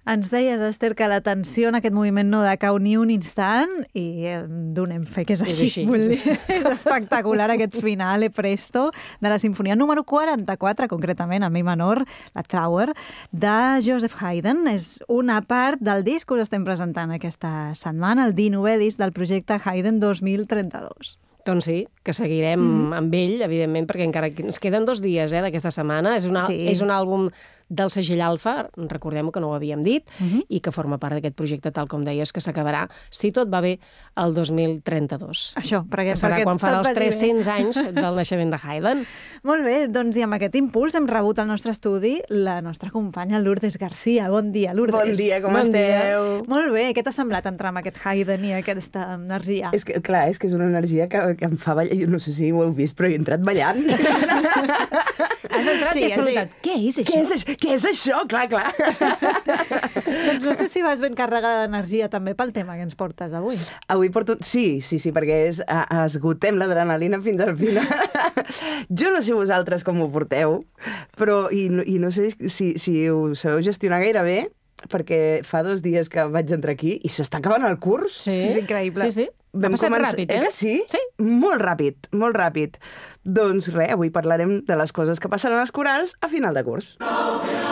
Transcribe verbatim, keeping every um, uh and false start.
Ens deies, Esther, que l'atenció en aquest moviment no decau ni un instant i eh, donem fe que és així. És així. Vull dir, és espectacular aquest finale presto de la sinfonia número quaranta-quatre, concretament a mi menor, la Trauer, de Joseph Haydn. És una part del disc que us estem presentant aquesta setmana, el dinovè disc del projecte Haydn dos mil trenta-dos. Doncs sí, que seguirem mm. amb ell, evidentment, perquè encara ens queden dos dies eh, d'aquesta setmana. És, una, sí. és un àlbum del segell Alfa, recordem que no ho havíem dit, uh -huh. i que forma part d'aquest projecte, tal com deies, que s'acabarà, si tot va bé, el dos mil trenta-dos. Això, perquè, que serà perquè quan farà els tres-cents anys del naixement de Haydn. Molt bé, doncs i amb aquest impuls hem rebut al nostre estudi la nostra companya Lourdes García. Bon dia, Lourdes. Bon dia, com bon esteu? Dia. Molt bé, què t'ha semblat entrar amb aquest Haydn i aquesta energia? És que, clar, és que és una energia que, que em fa ballar. Jo no sé si ho heu vist, però he entrat ballant. Has entrat sí, i has preguntat, sí. què és això? Què és, què és això? Clar, clar. Doncs no sé si vas ben carregada d'energia també pel tema que ens portes avui. Avui porto... Sí, sí, sí, perquè és, a, esgotem l'adrenalina fins al final. Jo no sé vosaltres com ho porteu, però i, i no sé si, si ho sabeu gestionar gaire bé, perquè fa dos dies que vaig entrar aquí i s'està acabant el curs. Sí, és increïble. Sí, sí. Vam ha passat començar... ràpid, eh? eh que sí? Sí. Molt ràpid, molt ràpid. Doncs res, avui parlarem de les coses que passaran als corals a final de curs.